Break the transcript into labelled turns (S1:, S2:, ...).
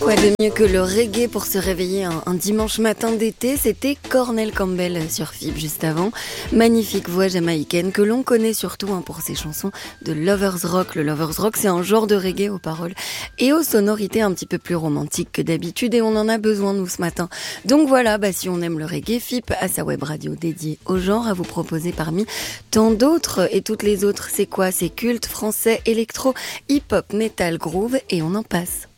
S1: Quoi de mieux que le reggae pour se réveiller un dimanche matin d'été? C'était Cornel Campbell sur FIP juste avant. Magnifique voix jamaïcaine que l'on connaît surtout pour ses chansons de Lovers Rock. Le Lovers Rock, c'est un genre de reggae aux paroles et aux sonorités un petit peu plus romantiques que d'habitude, et on en a besoin nous ce matin. Donc voilà, si on aime le reggae, FIP a sa web radio dédiée au genre à vous proposer parmi tant d'autres. Et toutes les autres, c'est quoi? C'est culte, français, électro, hip-hop, metal, groove et on en passe.